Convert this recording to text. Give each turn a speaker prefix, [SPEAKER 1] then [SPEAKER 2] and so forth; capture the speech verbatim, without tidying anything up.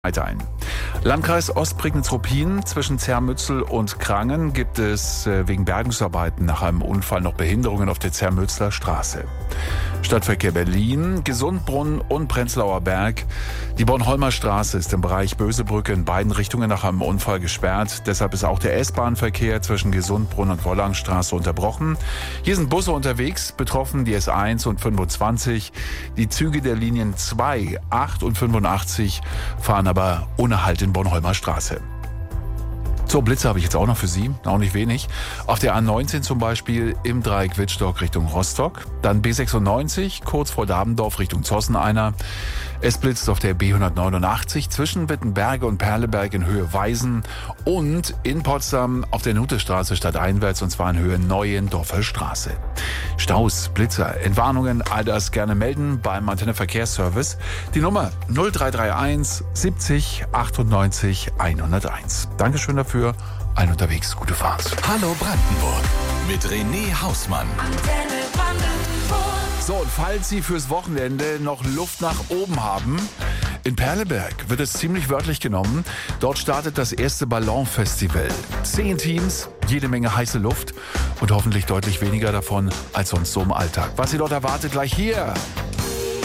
[SPEAKER 1] ein. Landkreis Ostprignitz-Ruppin zwischen Zermützel und Krangen gibt es wegen Bergungsarbeiten nach einem Unfall noch Behinderungen auf der Zermützler Straße. Stadtverkehr Berlin, Gesundbrunnen und Prenzlauer Berg. Die Bornholmer Straße ist im Bereich Bösebrücke in beiden Richtungen nach einem Unfall gesperrt. Deshalb ist auch der S-Bahn-Verkehr zwischen Gesundbrunnen und Wollangstraße unterbrochen. Hier sind Busse unterwegs, betroffen die S eins und fünfundzwanzig. Die Züge der Linien zwei, acht und fünfundachtzig fahren aber ohne Halt in Bornholmer Straße. So, Blitze habe ich jetzt auch noch für Sie, auch nicht wenig. Auf der A neunzehn zum Beispiel im Dreieck Wittstock Richtung Rostock. Dann B sechsundneunzig kurz vor Dabendorf Richtung Zossen einer. Es blitzt auf der B hundertneunundachtzig zwischen Wittenberge und Perleberg in Höhe Weisen und in Potsdam auf der Nutestraße stadteinwärts und zwar in Höhe Neuendorfer Straße. Staus, Blitzer, Entwarnungen, all das gerne melden beim Antenne Verkehrsservice. Die Nummer null drei drei eins siebzig achtundneunzig hunderteins. Dankeschön dafür. Allen unterwegs, gute Fahrt.
[SPEAKER 2] Hallo Brandenburg mit René Hausmann.
[SPEAKER 3] Antenne Brandenburg.
[SPEAKER 1] So, und falls Sie fürs Wochenende noch Luft nach oben haben, in Perleberg wird es ziemlich wörtlich genommen. Dort startet das erste Ballonfestival. Zehn Teams, jede Menge heiße Luft und hoffentlich deutlich weniger davon als sonst so im Alltag. Was Sie dort erwartet, gleich hier.